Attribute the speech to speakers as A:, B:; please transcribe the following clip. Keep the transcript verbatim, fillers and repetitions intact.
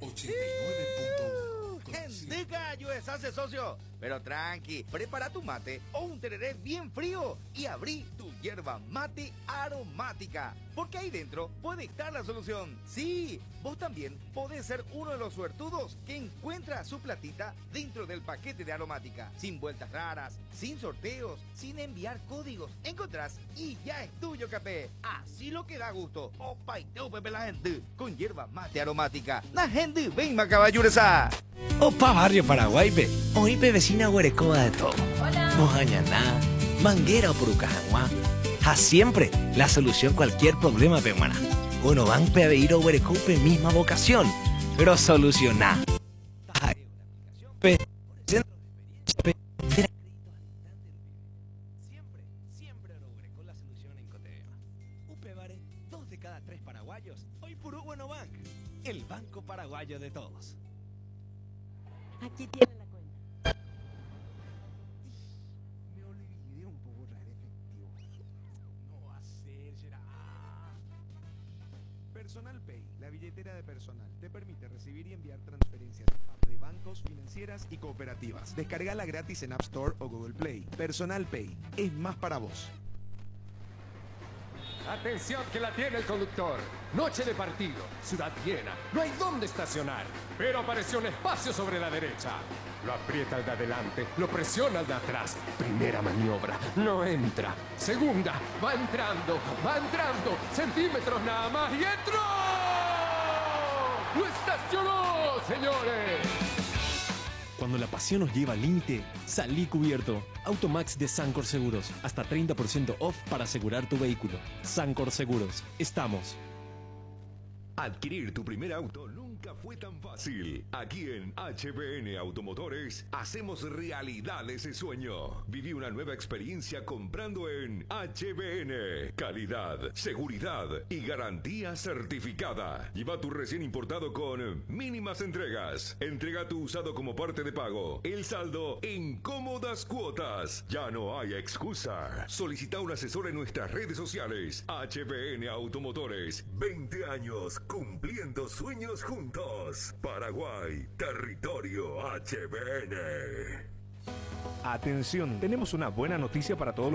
A: ochenta y nueve punto uno.
B: ¡Gendica, yuesase, socio! Pero tranqui, prepara tu mate o un tereré bien frío y abrí tu hierba mate aromática. Porque ahí dentro puede estar la solución. Sí, vos también podés ser uno de los suertudos que encuentra su platita dentro del paquete de aromática. Sin vueltas raras, sin sorteos, sin enviar códigos. Encontrás y ya es tuyo, capé. Así lo que da gusto. Opa y teu, pepe, la gente. Con hierba mate aromática. La gente, ven, macaballuresa.
C: Opa, barrio Paraguay, pe. Hoy, pe, vecina Huerecoba de todo.
D: Hola.
C: Mojañaná, Manguera o Purucajanguá. A siempre la solución cualquier problema, pe, maná. Uno van, pe, a ver o Huerecope, misma vocación. Pero solucioná. Pe, pe, siempre, siempre logré la solución en Cotevema. Upe Vare, dos de cada tres paraguayos. Hoy Purú Bueno Bank, el banco paraguayo de todos.
D: Aquí tiene la cuenta.
C: Me olvidé un poco traer efectivo. No va a ser, será.
E: Personal Pay, la billetera de personal, te permite recibir y enviar transferencias de bancos, financieras y cooperativas. Descargala gratis en App Store o Google Play. Personal Pay, es más para vos.
F: Atención que la tiene el conductor. Noche de partido, ciudad llena, no hay dónde estacionar. Pero apareció un espacio sobre la derecha. Lo aprieta el de adelante, lo presiona el de atrás. Primera maniobra, no entra. Segunda, va entrando, va entrando. Centímetros nada más y entró. ¡Lo estacionó, señores!
G: Cuando la pasión nos lleva al límite, salí cubierto. Automax de Sancor Seguros. Hasta treinta por ciento off para asegurar tu vehículo. Sancor Seguros. Estamos.
H: Adquirir tu primer auto nunca fue tan fácil. Aquí en H B N Automotores hacemos realidad ese sueño. Viví una nueva experiencia comprando en H B N. Calidad, seguridad y garantía certificada. Lleva tu recién importado con mínimas entregas. Entrega tu usado como parte de pago. El saldo en cómodas cuotas. Ya no hay excusa. Solicita un asesor en nuestras redes sociales. H B N Automotores. veinte años cumpliendo sueños juntos. Paraguay, territorio H B N.
E: Atención, tenemos una buena noticia para todos los